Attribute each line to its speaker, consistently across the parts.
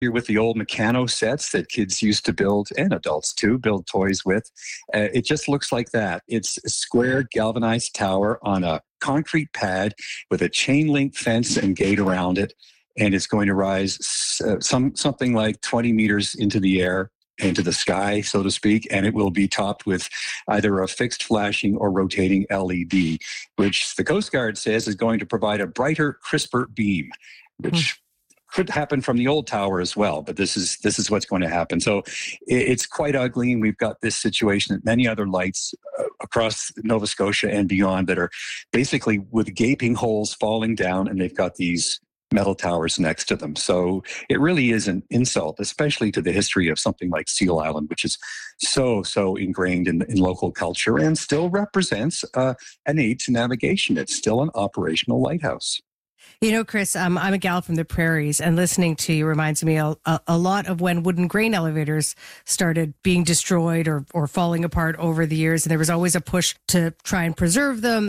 Speaker 1: with the old Meccano sets that kids used to build, and adults too, build toys with. It just looks like that. It's a square galvanized tower on a concrete pad with a chain link fence and gate around it. And it's going to rise something like 20 meters into the air, into the sky, so to speak, and it will be topped with either a fixed flashing or rotating LED, which the Coast Guard says is going to provide a brighter, crisper beam, which could happen from the old tower as well, but this is what's going to happen. So it's quite ugly, and we've got this situation at many other lights across Nova Scotia and beyond that are basically with gaping holes falling down, and they've got these metal towers next to them. So it really is an insult, especially to the history of something like Seal Island, which is so ingrained in local culture and still represents an aid to navigation. It's still an operational lighthouse.
Speaker 2: You know, Chris, I'm a gal from the prairies, and listening to you reminds me a lot of when wooden grain elevators started being destroyed or falling apart over the years. And there was always a push to try and preserve them.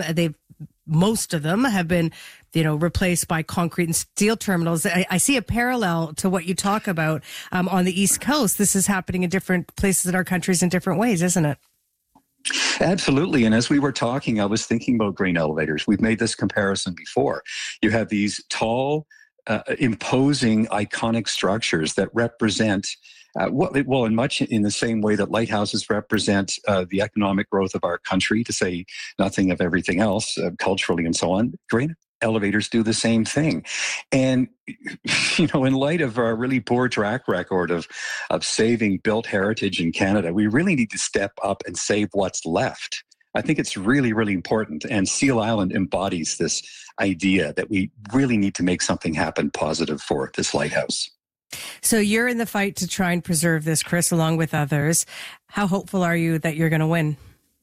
Speaker 2: Most of them have been, replaced by concrete and steel terminals. I see a parallel to what you talk about on the East Coast. This is happening in different places in our countries in different ways, isn't it?
Speaker 1: Absolutely. And as we were talking, I was thinking about grain elevators. We've made this comparison before. You have these tall, imposing, iconic structures that represent in much in the same way that lighthouses represent the economic growth of our country, to say nothing of everything else, culturally and so on. Grain elevators do the same thing. And, in light of our really poor track record of saving built heritage in Canada, we really need to step up and save what's left. I think it's really, really important. And Seal Island embodies this idea that we really need to make something happen positive for this lighthouse.
Speaker 2: So you're in the fight to try and preserve this, Chris, along with others. How hopeful are you that you're going to win?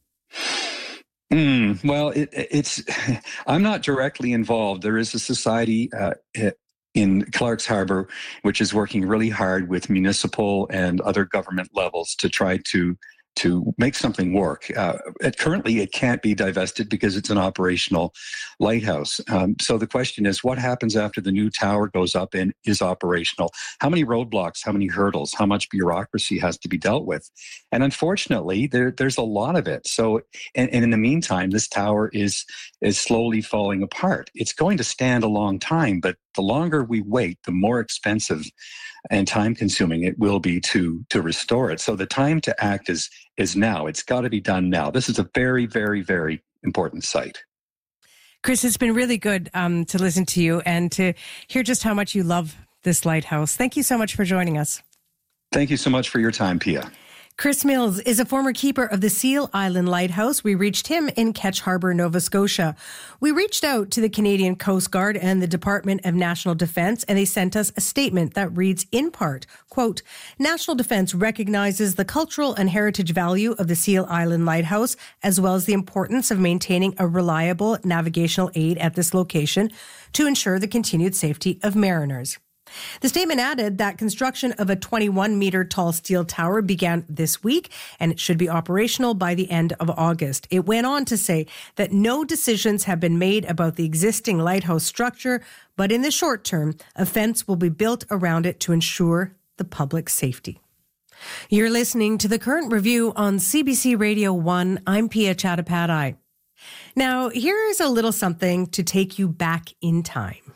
Speaker 1: Well, I'm not directly involved. There is a society in Clark's Harbour which is working really hard with municipal and other government levels to try to make something work. Currently, it can't be divested because it's an operational lighthouse. So the question is, what happens after the new tower goes up and is operational? How many roadblocks, how many hurdles, how much bureaucracy has to be dealt with? And unfortunately, there's a lot of it. So, and in the meantime, this tower is slowly falling apart. It's going to stand a long time, but the longer we wait, the more expensive and time-consuming it will be to restore it. So the time to act is now. It's got to be done now. This is a very, very, very important site.
Speaker 2: Chris, it's been really good to listen to you and to hear just how much you love this lighthouse. Thank you so much for joining us.
Speaker 1: Thank you so much for your time, Pia.
Speaker 2: Chris Mills is a former keeper of the Seal Island Lighthouse. We reached him in Ketch Harbour, Nova Scotia. We reached out to the Canadian Coast Guard and the Department of National Defence, and they sent us a statement that reads in part, quote, National Defence recognizes the cultural and heritage value of the Seal Island Lighthouse, as well as the importance of maintaining a reliable navigational aid at this location to ensure the continued safety of mariners. The statement added that construction of a 21-meter tall steel tower began this week, and it should be operational by the end of August. It went on to say that no decisions have been made about the existing lighthouse structure, but in the short term, a fence will be built around it to ensure the public safety. You're listening to The Current Review on CBC Radio 1. I'm Pia Chattopadhyay. Now, here's a little something to take you back in time.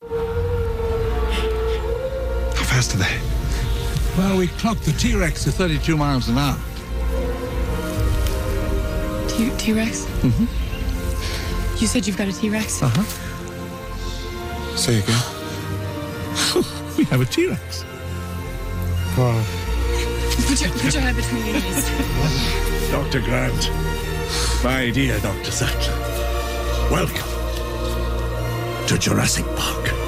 Speaker 3: How fast are they? Well, we clocked the T-Rex to 32 miles an hour.
Speaker 4: T-Rex?
Speaker 3: Mm-hmm.
Speaker 4: You said you've got a T-Rex?
Speaker 3: Uh-huh. Say again. We have a T-Rex. Wow.
Speaker 4: Put your head between your knees.
Speaker 3: Dr. Grant. My dear Dr. Sattler. Welcome to Jurassic Park.